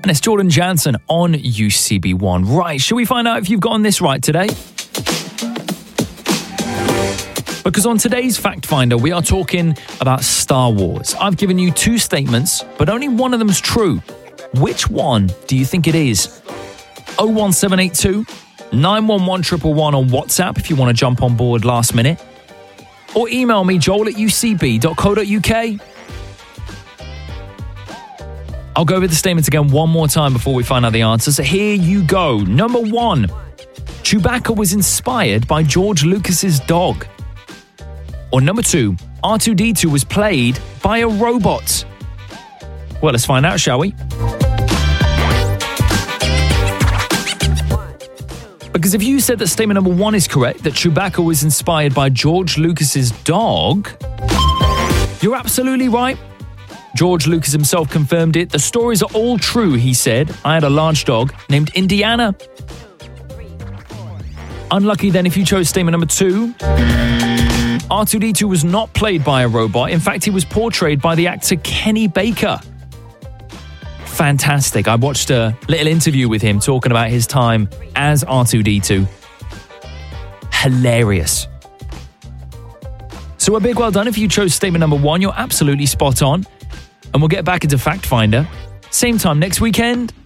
And it's Jordan Jansen on UCB1. Right, shall we find out if you've gotten this right today? Because on today's Fact Finder, we are talking about Star Wars. I've given you two statements, but only one of them's true. Which one do you think it is? 01782 911 111 on WhatsApp if you want to jump on board last minute. Or email me, joel@ucb.co.uk. I'll go over the statements again one more time before we find out the answer. So here you go. Number one, Chewbacca was inspired by George Lucas's dog. Or number two, R2-D2 was played by a robot. Well, let's find out, shall we? Because if you said that statement number one is correct, that Chewbacca was inspired by George Lucas's dog, you're absolutely right. George Lucas himself confirmed it. The stories are all true, he said. I had a large dog named Indiana. Unlucky then if you chose statement number two. R2-D2 was not played by a robot. In fact, he was portrayed by the actor Kenny Baker. Fantastic. I watched a little interview with him talking about his time as R2-D2. Hilarious. So a big well done if you chose statement number one. You're absolutely spot on. And we'll get back into Fact Finder. Same time next weekend.